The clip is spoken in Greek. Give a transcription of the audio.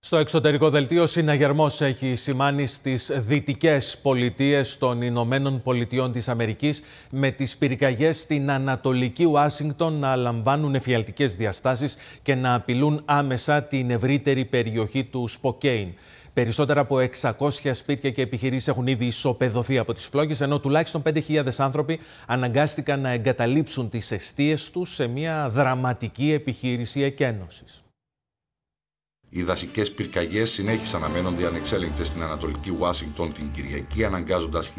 Στο εξωτερικό δελτίο, συναγερμός έχει σημάνει στις δυτικές πολιτείες των Ηνωμένων Πολιτειών της Αμερικής, με τις πυρκαγιές στην Ανατολική Ουάσιγκτον να λαμβάνουν εφιαλτικές διαστάσεις και να απειλούν άμεσα την ευρύτερη περιοχή του Σποκέιν. Περισσότερα από 600 σπίτια και επιχειρήσεις έχουν ήδη ισοπεδωθεί από τις φλόγες, ενώ τουλάχιστον 5.000 άνθρωποι αναγκάστηκαν να εγκαταλείψουν τις εστίες τους σε μια δραματική επιχείρηση εκένωσης. Οι δασικές πυρκαγιές συνέχισαν να μένονται ανεξέλεγκτες στην Ανατολική Ουάσιγκτον την Κυριακή, αναγκάζοντας